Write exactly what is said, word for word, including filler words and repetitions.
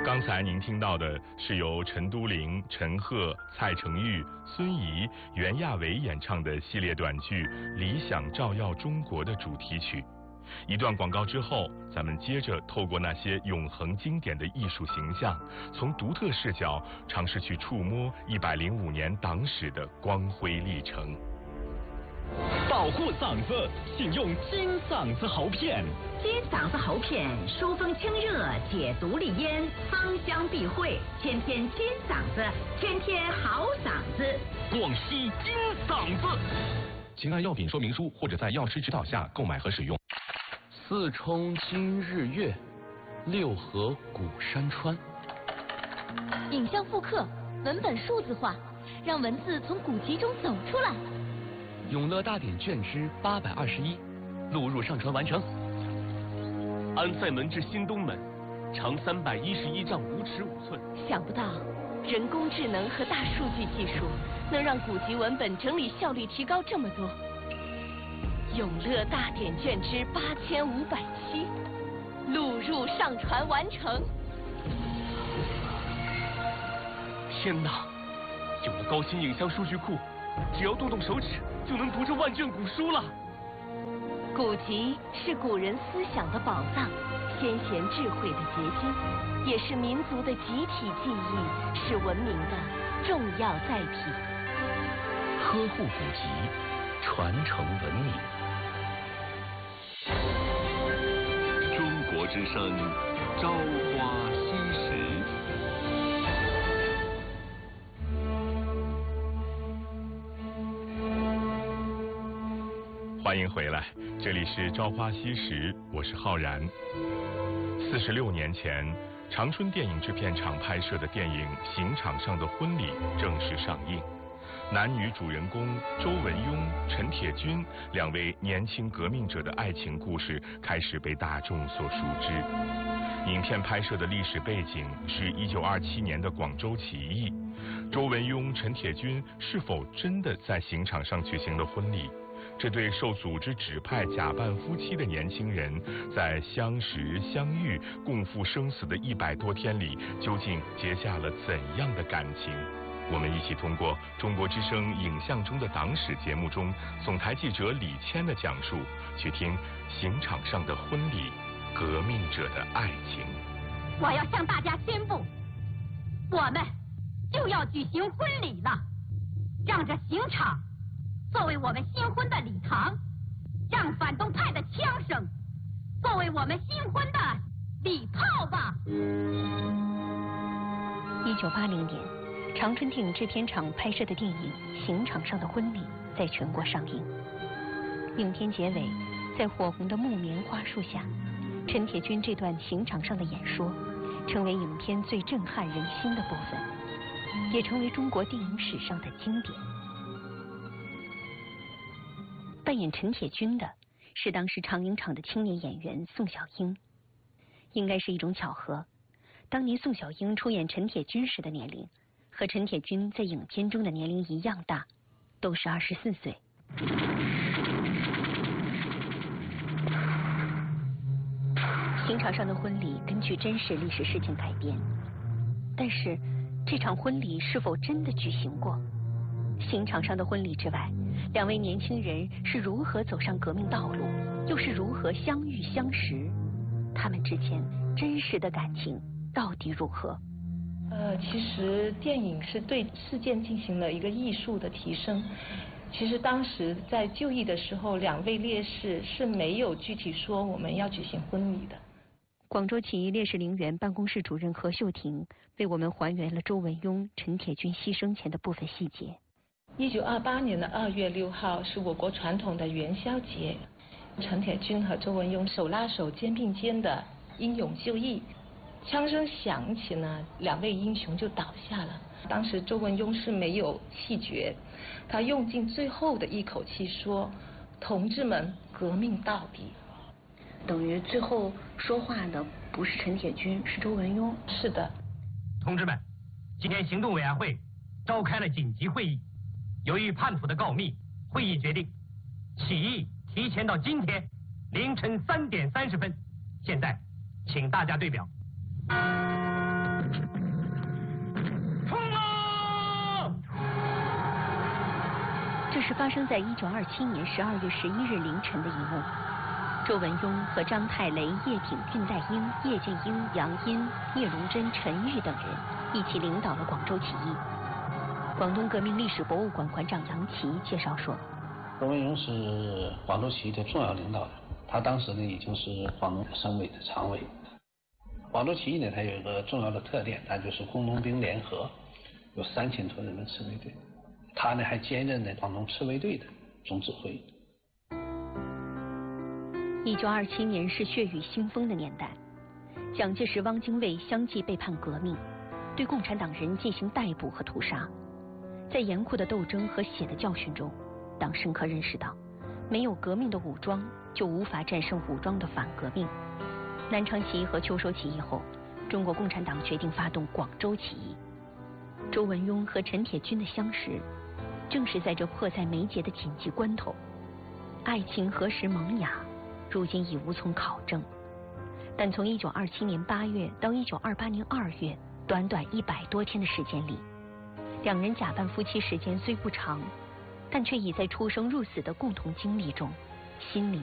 刚才您听到的是由陈都灵、陈赫、蔡成玉、孙怡、袁娅维演唱的系列短剧《理想照耀中国》的主题曲。一段广告之后，咱们接着透过那些永恒经典的艺术形象，从独特视角尝试去触摸一百零五年党史的光辉历程。 保护嗓子，请用金嗓子喉片。 金嗓子喉片，疏风清热，解毒利咽，芳香避秽，天天金嗓子，天天好嗓子。 广西金嗓子。 请按药品说明书或者在药师指导下购买和使用。 四冲今日月，六合古山川。 影像复刻，文本数字化，让文字从古籍中走出来。 永乐大典卷之八百二十一，录入上传完成。 安塞门至新东门，长三百一十一丈五尺五寸。 想不到，人工智能和大数据技术能让古籍文本整理效率提高这么多。永乐大典卷之八千五百七，录入上传完成。 天哪！有了高新影像数据库，只要动动手指就能读这万卷古书了。 古籍是古人思想的宝藏，先贤智慧的结晶，也是民族的集体记忆，是文明的重要载体。 呵护古籍，传承文明。 中国之声，朝花夕拾。 欢迎回来，这里是朝花夕拾，我是浩然。四十六年前，长春电影制片厂拍摄的电影《刑场上的婚礼》正式上映。男女主人公周文雍、陈铁军两位年轻革命者的爱情故事开始被大众所熟知。影片拍摄的历史背景是一九二七年的广州起义。周文雍、陈铁军是否真的在刑场上举行了婚礼？这对受组织指派假扮夫妻的年轻人，在相识、相遇、共赴生死的一百多天里，究竟结下了怎样的感情？我们一起通过中国之声影像中的党史节目中总台记者李谦的讲述，去听刑场上的婚礼，革命者的爱情。 我要向大家宣布，我们就要举行婚礼了，让这刑场作为我们新婚的礼堂，让反动派的枪声作为我们新婚的礼炮吧。 一九八零年，长春电影制片厂拍摄的电影《刑场上的婚礼》在全国上映。影片结尾，在火红的木棉花树下，陈铁军这段刑场上的演说，成为影片最震撼人心的部分，也成为中国电影史上的经典。扮演陈铁军的是当时长影厂的青年演员宋小英。应该是一种巧合，当年宋小英出演陈铁军时的年龄，和陈铁军在影片中的年龄一样大，都是二十四岁。刑场上的婚礼根据真实历史事情改编，但是这场婚礼是否真的举行过？刑场上的婚礼之外，两位年轻人是如何走上革命道路，又是如何相遇相识？他们之间真实的感情到底如何？ 呃，其实电影是对事件进行了一个艺术的提升。其实当时在就义的时候，两位烈士是没有具体说我们要举行婚礼的。 广州起义烈士陵园办公室主任何秀婷为我们还原了周文雍、陈铁军牺牲前的部分细节。 一九二八年的二月六号是我国传统的元宵节，陈铁军和周文雍手拉手、肩并肩的英勇就义。枪声响起呢，两位英雄就倒下了。当时周文雍是没有气绝，他用尽最后的一口气说：“同志们，革命到底。” 等于最后说话的不是陈铁军，是周文雍。 是的。 同志们，今天行动委员会召开了紧急会议，由于叛徒的告密，会议决定起义提前到今天凌晨三点三十分。现在，请大家对表。 是发生在一九二七年十二月十一日凌晨的一幕。周文雍和张太雷、叶挺、恽代英、叶剑英、杨殷、聂荣臻、陈玉等人一起领导了广州起义。广东革命历史博物馆馆长杨琦介绍说， 周文雍是广州起义的重要领导人，他当时呢已经是广东省委的常委。广州起义呢，它有一个重要的特点，那就是工农兵联合，有三千多人的赤卫队。他呢还兼任呢广东赤卫队的总指挥。 一九二七年是血雨腥风的年代，蒋介石、汪精卫相继背叛革命，对共产党人进行逮捕和屠杀。在严酷的斗争和血的教训中，党深刻认识到，没有革命的武装，就无法战胜武装的反革命。南昌起义和秋收起义后，中国共产党决定发动广州起义。周文雍和陈铁军的相识，正是在这迫在眉睫的紧急关头。爱情何时萌芽，如今已无从考证。但从一九二七年八月到一九二八年二月，短短一百多天的时间里，两人假扮夫妻时间虽不长，但却已在出生入死的共同经历中，心灵